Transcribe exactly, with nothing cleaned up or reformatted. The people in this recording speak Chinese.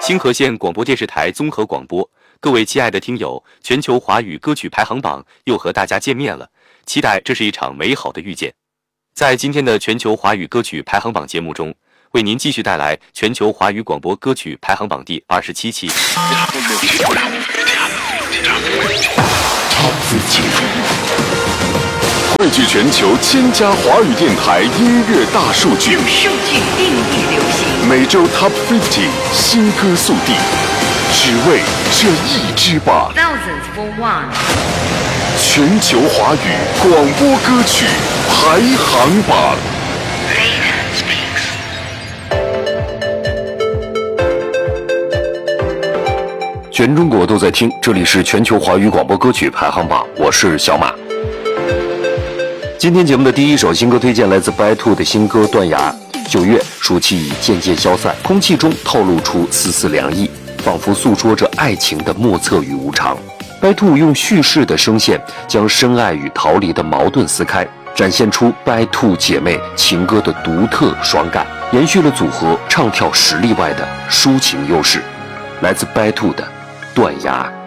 星河县广播电视台综合广播，各位亲爱的听友，全球华语歌曲排行榜又和大家见面了，期待这是一场美好的遇见。在今天的全球华语歌曲排行榜节目中，为您继续带来全球华语广播歌曲排行榜第二十七期。 汇聚全球千家华语电台音乐大数据， 用数据定义流行。 每周 Top 五十新歌速递，只为这一支榜。 Thousands for one。 全球华语广播歌曲排行榜。全中国都在听，这里是全球华语广播歌曲排行榜，我是小马。今天节目的第一首新歌推荐来自白兔的新歌《断崖》。九月，暑气已渐渐消散，空气中透露出丝丝凉意，仿佛诉说着爱情的莫测与无常。白兔用叙事的声线，将深爱与逃离的矛盾撕开，展现出白兔姐妹情歌的独特双感，延续了组合唱跳实力外的抒情优势。来自白兔的《断崖》。